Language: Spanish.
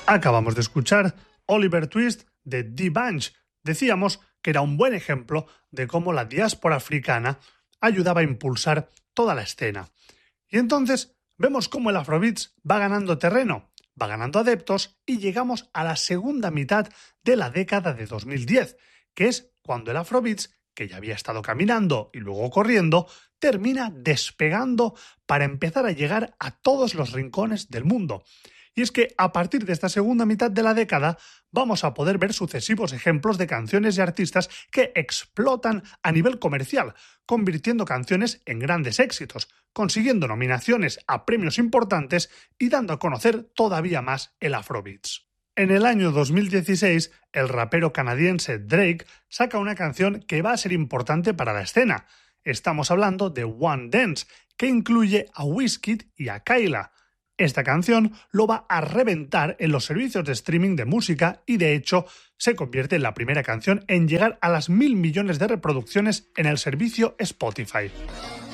Acabamos de escuchar Oliver Twist de D'banj. Decíamos que era un buen ejemplo de cómo la diáspora africana ayudaba a impulsar toda la escena. Y entonces vemos cómo el Afrobeats va ganando terreno, va ganando adeptos y llegamos a la segunda mitad de la década de 2010, que es cuando el Afrobeats, que ya había estado caminando y luego corriendo, termina despegando para empezar a llegar a todos los rincones del mundo. Y es que a partir de esta segunda mitad de la década vamos a poder ver sucesivos ejemplos de canciones y artistas que explotan a nivel comercial, convirtiendo canciones en grandes éxitos, consiguiendo nominaciones a premios importantes y dando a conocer todavía más el Afrobeats. En el año 2016, el rapero canadiense Drake saca una canción que va a ser importante para la escena. Estamos hablando de One Dance, que incluye a Wizkid y a Kyla. Esta canción lo va a reventar en los servicios de streaming de música y, de hecho, se convierte en la primera canción en llegar a las 1.000 millones de reproducciones en el servicio Spotify.